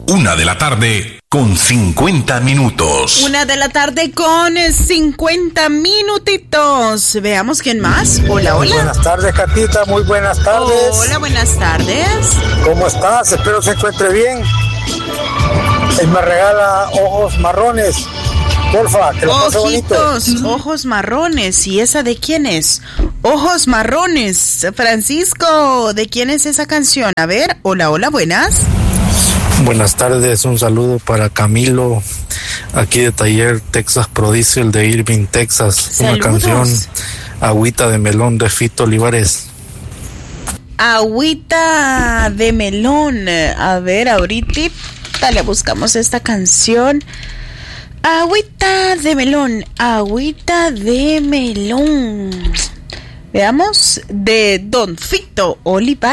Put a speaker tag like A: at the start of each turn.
A: 1:50 PM.
B: 1:50 minutitos. Veamos quién más. Hola, hola.
C: Buenas tardes, Catita. Muy buenas tardes.
B: Hola, buenas tardes.
C: ¿Cómo estás? Espero se encuentre bien. Él me regala ojos marrones. Porfa, que lo pase bonito.
B: Ojos marrones. ¿Y esa de quién es? Ojos marrones. Francisco, ¿de quién es esa canción? A ver, hola, hola, buenas.
D: Buenas tardes, un saludo para Camilo, aquí de Taller Texas Prodigial de Irving, Texas.
B: Saludos.
D: Una canción, Agüita de Melón de Fito Olivares.
B: Agüita de melón. A ver, ahorita le buscamos esta canción. Agüita de melón, agüita de melón. Veamos, de Don Fito Olivares.